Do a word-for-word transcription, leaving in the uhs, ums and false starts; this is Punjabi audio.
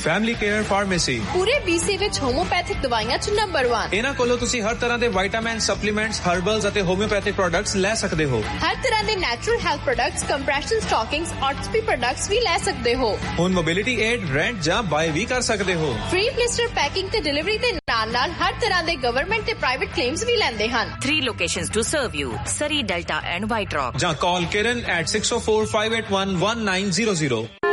ਫੈਮਿਲੀ ਕੇਅਰ ਫਾਰਮੇਸੀ ਪੂਰੇ ਬੀਸੀ ਵਿੱਚ ਹੋਮੋਪੈਥਿਕ ਦਵਾਈਆਂ ਚ ਨੰਬਰ ਇੱਕ। ਇਹਨਾਂ ਕੋਲੋਂ ਤੁਸੀਂ ਹਰ ਤਰ੍ਹਾਂ ਦੇ ਵਿਟਾਮਿਨ, ਸਪਲੀਮੈਂਟਸ, ਹਰਬਲਸ ਅਤੇ ਹੋਮਿਓਪੈਥਿਕ ਪ੍ਰੋਡਕਟਸ ਲੈ ਸਕਦੇ ਹੋ। ਹਰ ਤਰ੍ਹਾਂ ਦੇ natural health products, compression ਸਟਾਕਿੰਗਸ, ਆਰਥੋਪੀ products ਵੀ ਲੈ ਸਕਦੇ ਹੋ। ਹੁਣ ਮੋਬਿਲਿਟੀ ਏਡ, ਰੈਂਟ ਜਾਂ ਬਾਏ ਵੀ ਕਰ ਸਕਦੇ ਹੋ। ਫ੍ਰੀ ਬਲਿਸਟਰ ਪੈਕਿੰਗ ਤੇ ਡਿਲੀਵਰੀ ਦੇ ਨਾਲ ਨਾਲ ਹਰ ਤਰ੍ਹਾਂ ਦੇ ਗਵਰਨਮੈਂਟ ਤੇ ਪ੍ਰਾਈਵੇਟ ਕਲੇਮਸ ਵੀ ਲੈਂਦੇ ਹਨ। Three locations to serve you: Surrey, Delta and White Rock. ਜਾਂ ਕਾਲ Kiran at six oh four, five eight one, one nine zero zero.